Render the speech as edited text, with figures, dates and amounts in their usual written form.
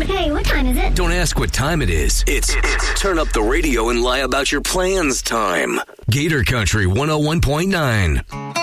Okay, what time is it? Don't ask what time it is. It's turn up the radio and lie about your plans time. Gator Country 101.9.